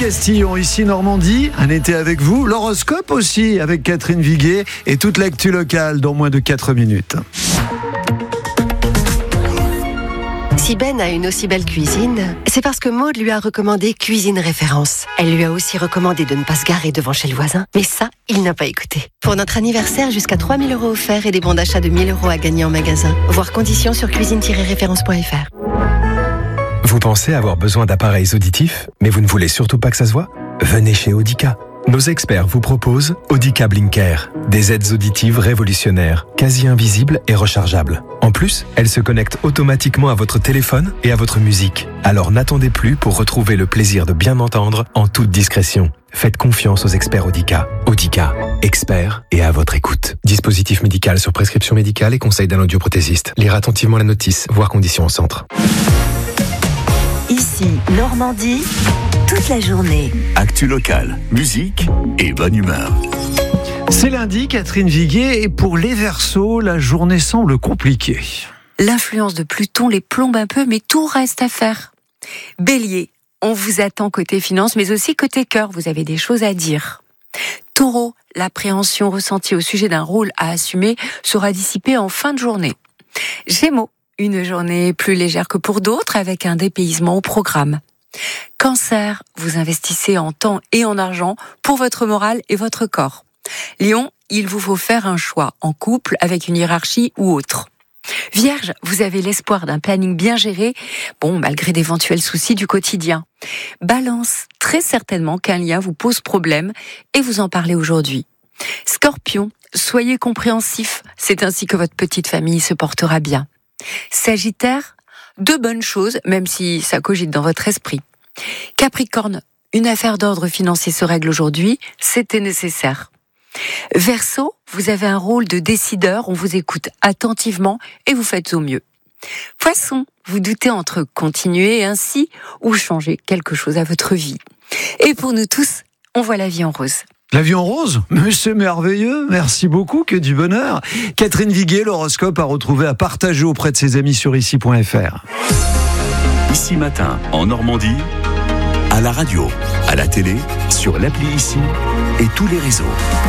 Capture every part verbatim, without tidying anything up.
Castillon, ici Normandie, un été avec vous, l'horoscope aussi avec Catherine Viguier et toute l'actu locale dans moins de quatre minutes. Si Ben a une aussi belle cuisine, c'est parce que Maud lui a recommandé Cuisine Référence. Elle lui a aussi recommandé de ne pas se garer devant chez le voisin. Mais ça, il n'a pas écouté. Pour notre anniversaire, jusqu'à trois mille euros offerts et des bons d'achat de mille euros à gagner en magasin. Voir conditions sur cuisine tiret référence point f r. Vous pensez avoir besoin d'appareils auditifs, mais vous ne voulez surtout pas que ça se voit ? Venez chez Audica. Nos experts vous proposent Audica Blinker, des aides auditives révolutionnaires, quasi invisibles et rechargeables. En plus, elles se connectent automatiquement à votre téléphone et à votre musique. Alors n'attendez plus pour retrouver le plaisir de bien entendre en toute discrétion. Faites confiance aux experts Audica. Audica, experts et à votre écoute. Dispositif médical sur prescription médicale et conseil d'un audioprothésiste. Lire attentivement la notice, voir conditions au centre. Ici, Normandie, toute la journée. Actu locale, musique et bonne humeur. C'est lundi, Catherine Viguier, et pour les Verseaux, la journée semble compliquée. L'influence de Pluton les plombe un peu, mais tout reste à faire. Bélier, on vous attend côté finance, mais aussi côté cœur, vous avez des choses à dire. Taureau, l'appréhension ressentie au sujet d'un rôle à assumer sera dissipée en fin de journée. Gémeaux, une journée plus légère que pour d'autres, avec un dépaysement au programme. Cancer, vous investissez en temps et en argent pour votre morale et votre corps. Lion, il vous faut faire un choix en couple avec une hiérarchie ou autre. Vierge, vous avez l'espoir d'un planning bien géré, bon, malgré d'éventuels soucis du quotidien. Balance, très certainement qu'un lien vous pose problème et vous en parlez aujourd'hui. Scorpion, soyez compréhensif, c'est ainsi que votre petite famille se portera bien. Sagittaire, deux bonnes choses, même si ça cogite dans votre esprit. Capricorne, une affaire d'ordre financier se règle aujourd'hui, c'était nécessaire. Verseau, vous avez un rôle de décideur, on vous écoute attentivement et vous faites au mieux. Poisson, vous doutez entre continuer ainsi ou changer quelque chose à votre vie. Et pour nous tous, on voit la vie en rose. La vie en rose ? Mais c'est merveilleux, merci beaucoup, que du bonheur. Catherine Viguier, l'horoscope à retrouver, à partager auprès de ses amis sur ici point f r. Ici Matin, en Normandie, à la radio, à la télé, sur l'appli Ici et tous les réseaux.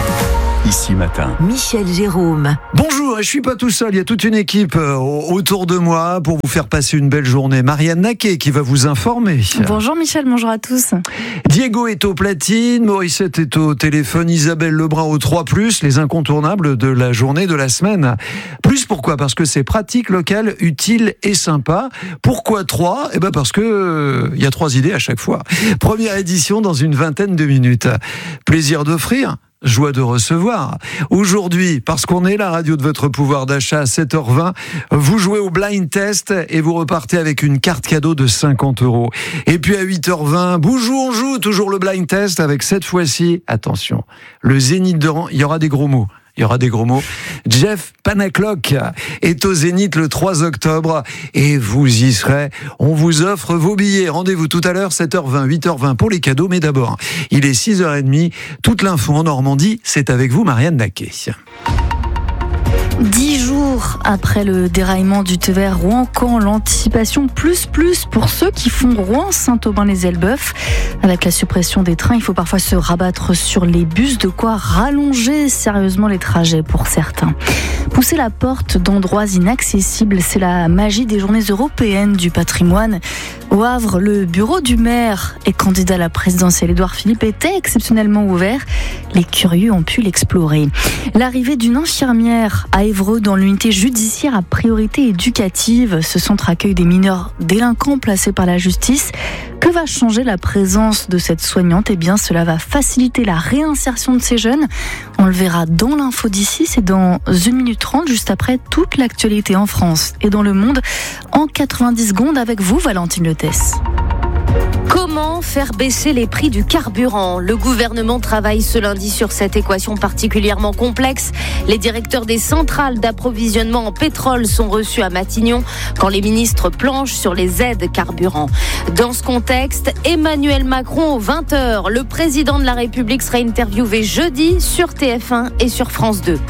Ici Matin. Michel Jérôme. Bonjour, et je suis pas tout seul, il y a toute une équipe euh, autour de moi pour vous faire passer une belle journée. Marianne Naquet qui va vous informer. Bonjour Michel, bonjour à tous. Diego est au platine, Morissette est au téléphone, Isabelle Lebrun au trois plus, les incontournables de la journée, de la semaine. Plus pourquoi ? Parce que c'est pratique, local, utile et sympa. Pourquoi trois ? Eh ben parce que euh, il y a trois idées à chaque fois. Première édition dans une vingtaine de minutes. Plaisir d'offrir, joie de recevoir. Aujourd'hui, parce qu'on est la radio de votre pouvoir d'achat à sept heures vingt, vous jouez au blind test et vous repartez avec une carte cadeau de cinquante euros. Et puis à huit heures vingt, Boujou, on joue toujours le blind test avec cette fois-ci, attention, le Zénith de Rouen, il y aura des gros mots. Il y aura des gros mots. Jeff Panaclock est au Zénith le trois octobre et vous y serez. On vous offre vos billets. Rendez-vous tout à l'heure, sept heures vingt, huit heures vingt pour les cadeaux. Mais d'abord, il est six heures trente. Toute l'info en Normandie, c'est avec vous, Marianne Naquet. Dix jours après le déraillement du T E R Rouen-Caen, l'anticipation plus plus pour ceux qui font Rouen-Saint-Aubin-les-Elbeuf. Avec la suppression des trains, il faut parfois se rabattre sur les bus, de quoi rallonger sérieusement les trajets pour certains. Pousser la porte d'endroits inaccessibles, c'est la magie des journées européennes du patrimoine. Au Havre, le bureau du maire et candidat à la présidentielle Édouard Philippe était exceptionnellement ouvert. Les curieux ont pu l'explorer. L'arrivée d'une infirmière à Évreux dans l'unité judiciaire à priorité éducative. Ce centre accueille des mineurs délinquants placés par la justice. Que va changer la présence de cette soignante ? Eh bien, cela va faciliter la réinsertion de ces jeunes. On le verra dans l'info d'ici, c'est dans une minute trente, juste après toute l'actualité en France et dans le monde, en quatre-vingt-dix secondes avec vous, Valentine Letès. Comment faire baisser les prix du carburant ? Le gouvernement travaille ce lundi sur cette équation particulièrement complexe. Les directeurs des centrales d'approvisionnement en pétrole sont reçus à Matignon quand les ministres planchent sur les aides carburant. Dans ce contexte, Emmanuel Macron aux vingt heures. Le président de la République sera interviewé jeudi sur T F un et sur France deux.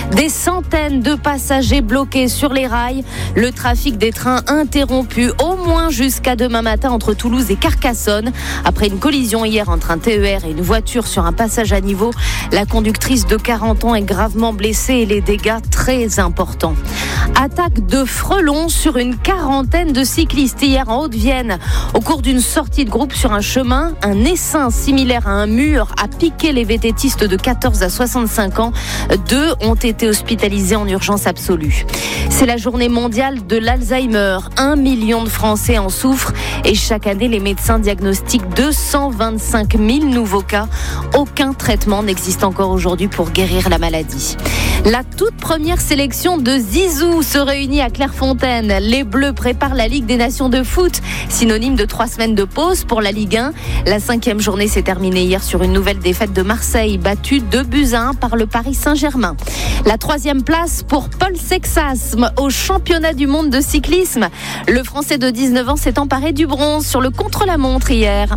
Des centaines de passagers bloqués sur les rails. Le trafic des trains interrompu au moins jusqu'à demain matin entre Toulouse et Carcassonne. Après une collision hier entre un T E R et une voiture sur un passage à niveau, la conductrice de quarante ans est gravement blessée et les dégâts très importants. Attaque de frelons sur une quarantaine de cyclistes hier en Haute-Vienne. Au cours d'une sortie de groupe sur un chemin, un essaim similaire à un mur a piqué les vététistes de quatorze à soixante-cinq ans. Deux ont été hospitalisés en urgence absolue. C'est la journée mondiale de l'Alzheimer. Un million de Français en souffrent et chaque année, les médecins diagnostiquent deux cent vingt-cinq mille nouveaux cas. Aucun traitement n'existe encore aujourd'hui pour guérir la maladie. La toute première sélection de Zizou se réunit à Clairefontaine. Les Bleus préparent la Ligue des Nations de foot, synonyme de trois semaines de pause pour la Ligue un. La cinquième journée s'est terminée hier sur une nouvelle défaite de Marseille, battue deux buts à un par le Paris Saint-Germain. La troisième place pour Paul Sexas au championnat du monde de cyclisme. Le Français de dix-neuf ans s'est emparé du bronze sur le contre-la-montre hier.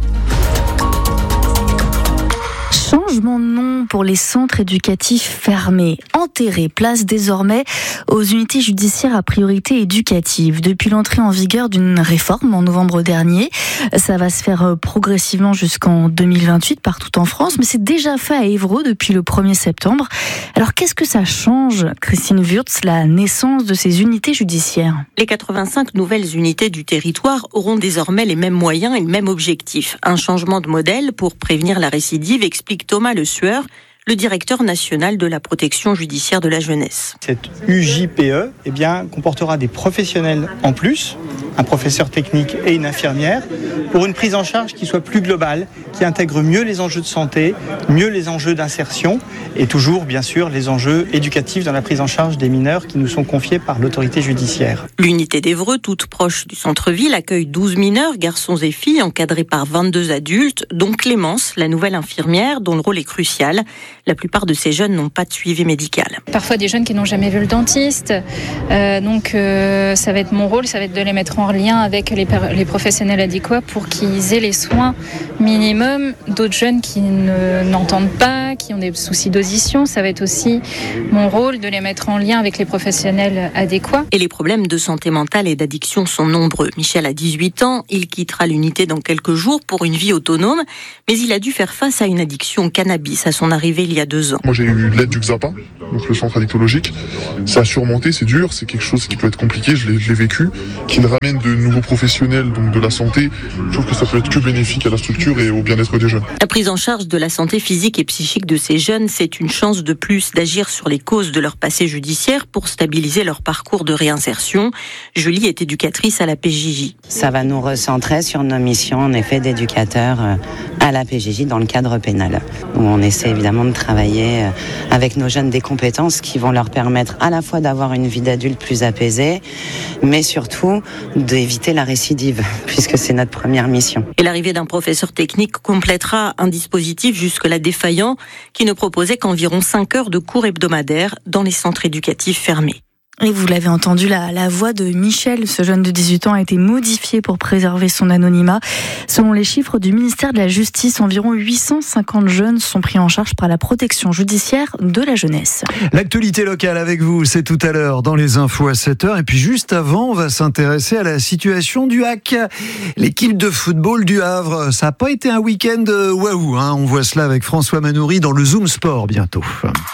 Changement de nom pour les centres éducatifs fermés. Enterrés place désormais aux unités judiciaires à priorité éducative. Depuis l'entrée en vigueur d'une réforme en novembre dernier, ça va se faire progressivement jusqu'en deux mille vingt-huit partout en France, mais c'est déjà fait à Évreux depuis le premier septembre. Alors qu'est-ce que ça change, Christine Wurtz, la naissance de ces unités judiciaires ? Les quatre-vingt-cinq nouvelles unités du territoire auront désormais les mêmes moyens et le même objectif. Un changement de modèle pour prévenir la récidive, explique Thomas Le Sueur, le directeur national de la protection judiciaire de la jeunesse. Cette U J P E eh bien, comportera des professionnels en plus, un professeur technique et une infirmière, pour une prise en charge qui soit plus globale, qui intègre mieux les enjeux de santé, mieux les enjeux d'insertion et toujours, bien sûr, les enjeux éducatifs dans la prise en charge des mineurs qui nous sont confiés par l'autorité judiciaire. L'unité d'Évreux, toute proche du centre-ville, accueille douze mineurs, garçons et filles, encadrés par vingt-deux adultes, dont Clémence, la nouvelle infirmière, dont le rôle est crucial. La plupart de ces jeunes n'ont pas de suivi médical. Parfois des jeunes qui n'ont jamais vu le dentiste, euh, donc euh, ça va être mon rôle, ça va être de les mettre en lien avec les, les professionnels adéquats pour qu'ils aient les soins minimum. D'autres jeunes qui ne, n'entendent pas, qui ont des soucis d'audition, ça va être aussi mon rôle de les mettre en lien avec les professionnels adéquats. Et les problèmes de santé mentale et d'addiction sont nombreux. Michel a dix-huit ans, il quittera l'unité dans quelques jours pour une vie autonome, mais il a dû faire face à une addiction au cannabis à son arrivée il y a deux ans. Moi j'ai eu l'aide du Xapa, donc le centre addictologique. Ça a surmonté, c'est dur, c'est quelque chose qui peut être compliqué, je l'ai, je l'ai vécu. Qu'il ramène de nouveaux professionnels donc de la santé, je trouve que ça peut être que bénéfique à la structure et au bien-être des jeunes. La prise en charge de la santé physique et psychique de ces jeunes, c'est une chance de plus d'agir sur les causes de leur passé judiciaire pour stabiliser leur parcours de réinsertion. Julie est éducatrice à la P J J. Ça va nous recentrer sur nos missions en effet d'éducateurs à la P J J dans le cadre pénal, où on essaie évidemment de travailler avec nos jeunes des compétences qui vont leur permettre à la fois d'avoir une vie d'adulte plus apaisée, mais surtout d'éviter la récidive, puisque c'est notre première mission. Et l'arrivée d'un professeur technique complétera un dispositif jusque-là défaillant qui ne proposait qu'environ cinq heures de cours hebdomadaires dans les centres éducatifs fermés. Et vous l'avez entendu, la, la voix de Michel, ce jeune de dix-huit ans, a été modifiée pour préserver son anonymat. Selon les chiffres du ministère de la Justice, environ huit cent cinquante jeunes sont pris en charge par la protection judiciaire de la jeunesse. L'actualité locale avec vous, c'est tout à l'heure dans les infos à sept heures. Et puis juste avant, on va s'intéresser à la situation du H A C. L'équipe de football du Havre, ça n'a pas été un week-end waouh, hein. On voit cela avec François Manoury dans le Zoom Sport bientôt.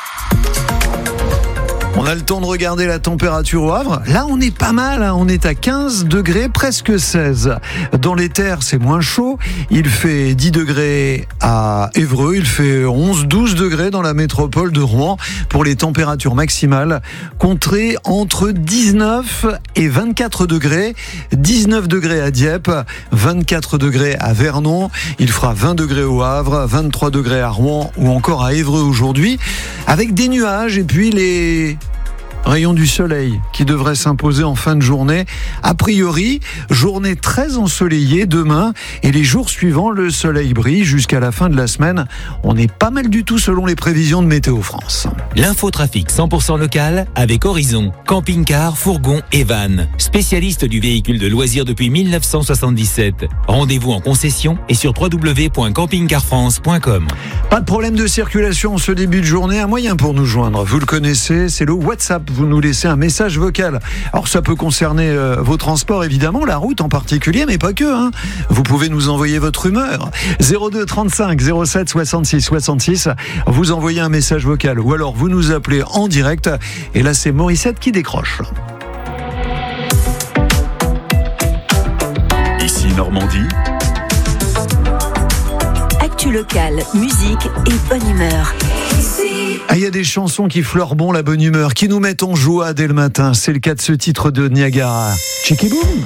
On a le temps de regarder la température au Havre. Là, on est pas mal, hein. On est à quinze degrés, presque seize. Dans les terres, c'est moins chaud. Il fait dix degrés à Évreux. Il fait onze douze degrés dans la métropole de Rouen pour les températures maximales. Comptez entre dix-neuf et vingt-quatre degrés. dix-neuf degrés à Dieppe, vingt-quatre degrés à Vernon. Il fera vingt degrés au Havre, vingt-trois degrés à Rouen ou encore à Évreux aujourd'hui. Avec des nuages et puis les rayon du soleil qui devrait s'imposer en fin de journée. A priori, journée très ensoleillée demain et les jours suivants, le soleil brille jusqu'à la fin de la semaine. On est pas mal du tout selon les prévisions de Météo France. L'infotrafic cent pour cent local avec Horizon, camping-car, fourgon et van. Spécialiste du véhicule de loisirs depuis mille neuf cent soixante-dix-sept. Rendez-vous en concession et sur w w w point camping car france point com. Pas de problème de circulation en ce début de journée. Un moyen pour nous joindre, vous le connaissez, c'est le WhatsApp. Vous nous laissez un message vocal. Alors ça peut concerner euh, vos transports évidemment, la route en particulier, mais pas que. Hein. Vous pouvez nous envoyer votre humeur. zéro deux trente-cinq zéro sept soixante-six soixante-six. Vous envoyez un message vocal ou alors vous nous appelez en direct. Et là c'est Morissette qui décroche. Ici Normandie. Actu locale, musique et bonne humeur. Ah, il y a des chansons qui fleurent bon la bonne humeur, qui nous mettent en joie dès le matin. C'est le cas de ce titre de Niagara. Chicky Boom.